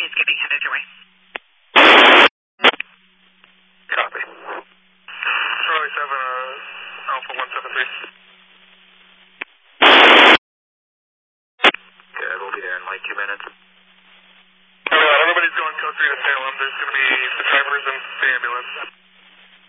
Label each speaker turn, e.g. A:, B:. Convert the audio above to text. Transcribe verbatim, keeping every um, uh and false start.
A: is getting headed your way.
B: Copy. Charlie seven, uh, Alpha one seven three.
C: Good, we'll be there in like two minutes.
B: Alright, everybody's going code three to Salem. There's going to be the drivers and the ambulance.